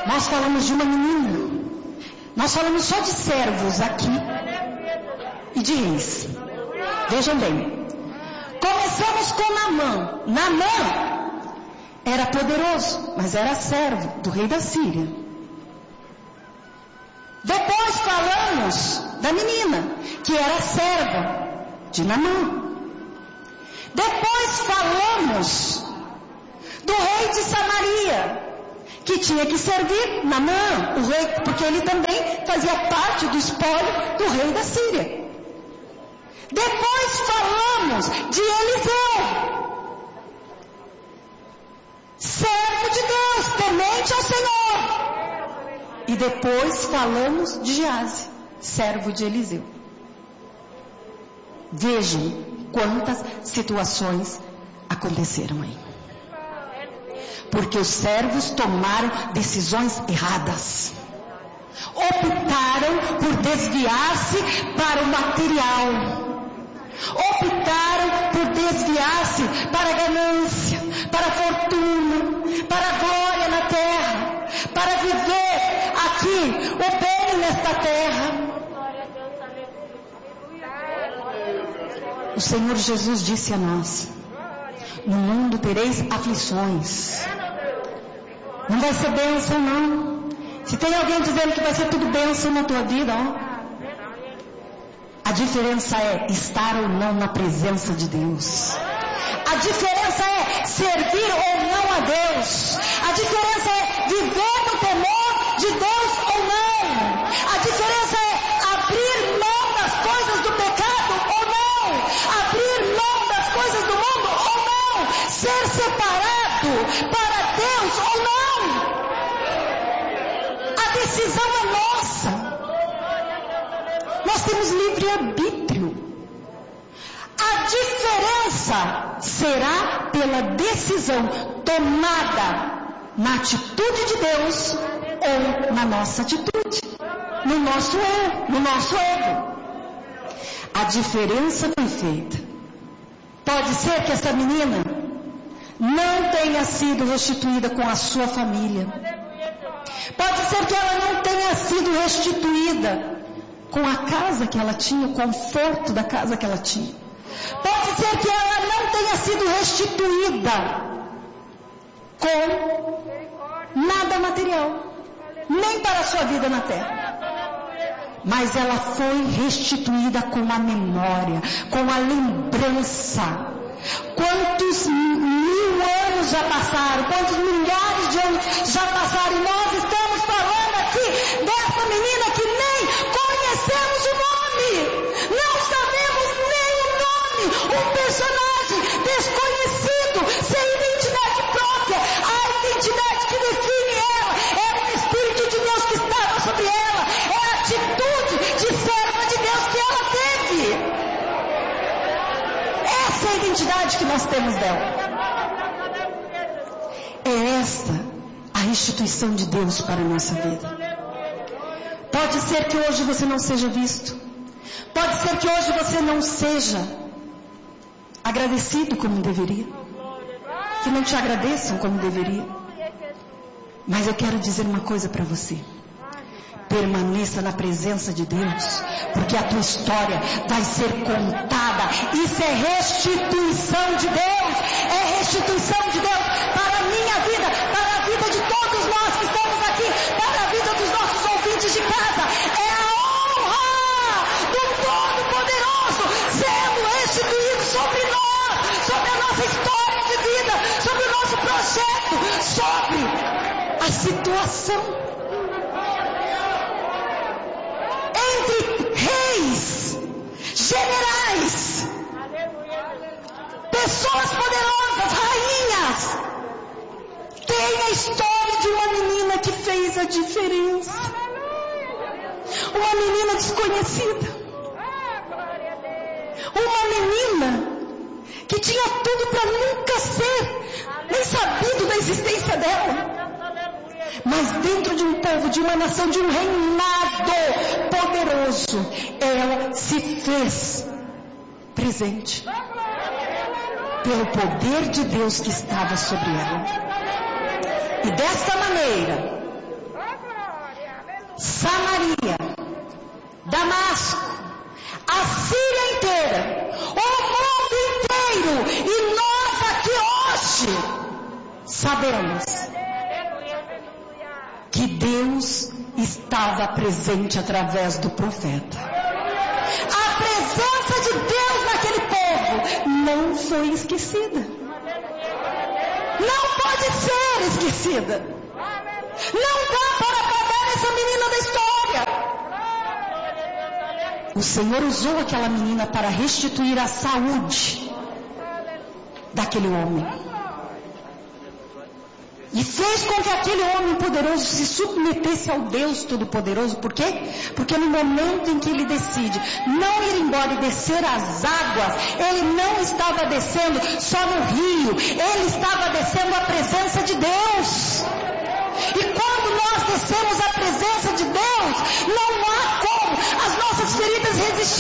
Nós falamos de uma menina. Nós falamos só de servos aqui e de reis. Vejam bem. Começamos com Naamã. Naamã era poderoso, mas era servo do rei da Síria. Depois falamos da menina, que era serva de Naamã. Depois falamos do rei de Samaria, que tinha que servir Naamã, o rei, porque ele também fazia parte do espólio do rei da Síria. Depois falamos de Eliseu, servo de Deus, temente ao Senhor. E depois falamos de Geazi, servo de Eliseu. Vejam quantas situações aconteceram aí. Porque os servos tomaram decisões erradas. Optaram por desviar-se para o material. Optaram por desviar-se para a ganância, para a fortuna, para a glória na terra, para viver aqui o bem nesta terra. O Senhor Jesus disse a nós: no mundo tereis aflições. Não vai ser bênção, não. Se tem alguém dizendo que vai ser tudo bênção na tua vida, ó. A diferença é estar ou não na presença de Deus. A diferença é servir ou não a Deus. A diferença é viver no temor de Deus ou não. A diferença é abrir mão das coisas do pecado ou não. Abrir mão das coisas do mundo ou não. Ser separado para Deus ou não. A decisão é nossa. Nós temos livre-arbítrio. A diferença será pela decisão tomada na atitude de Deus ou na nossa atitude, no nosso eu, no nosso ego. A diferença foi feita. Pode ser que essa menina não tenha sido restituída com a sua família. Pode ser que ela não tenha sido restituída com a casa que ela tinha, o conforto da casa que ela tinha. Pode ser que ela não tenha sido restituída com nada material, nem para a sua vida na terra. Mas ela foi restituída com a memória, com a lembrança. Quantos mil anos já passaram, quantos milhares de anos já passaram, e nós estamos falando aqui dessa menina que nem conhecemos o nome, não sabemos nem o nome, um personagem desconhecido, sem identidade própria. A identidade que define ela é o Espírito de Deus que estava sobre ela, é a atitude de serva de Deus que ela teve. Essa é a identidade que nós temos dela. É esta a restituição de Deus para a nossa vida. Pode ser que hoje você não seja visto. Pode ser que hoje você não seja agradecido como deveria. Que não te agradeçam como deveria. Mas eu quero dizer uma coisa para você. Permaneça na presença de Deus, porque a tua história vai ser contada. Isso é restituição de Deus. É restituição de Deus para a minha vida, para a vida de todos nós que estamos aqui, para a vida dos nossos ouvintes de casa. É a honra do Todo-Poderoso sendo restituído sobre nós, sobre a nossa história de vida, sobre o nosso projeto, sobre a situação. Entre reis, generais, pessoas poderosas, rainhas, tem a história de uma menina que fez a diferença. Uma menina desconhecida. Uma menina que tinha tudo para nunca ser nem sabido da existência dela. Mas dentro de um povo, de uma nação, de um reinado poderoso, ela se fez presente pelo poder de Deus que estava sobre ela. E desta maneira, Samaria, Damasco, a Síria inteira, o mundo inteiro, e nós aqui hoje sabemos que Deus estava presente através do profeta. A presença de Deus naquele povo não foi esquecida. Não pode ser esquecida. Não dá para apagar essa menina da história. O Senhor usou aquela menina para restituir a saúde daquele homem. E fez com que aquele homem poderoso se submetesse ao Deus Todo-Poderoso. Por quê? Porque no momento em que ele decide não ir embora e descer as águas, ele não estava descendo só no rio, ele estava descendo a presença de Deus. E quando nós descemos a presença de Deus, não há como as nossas feridas resistirem.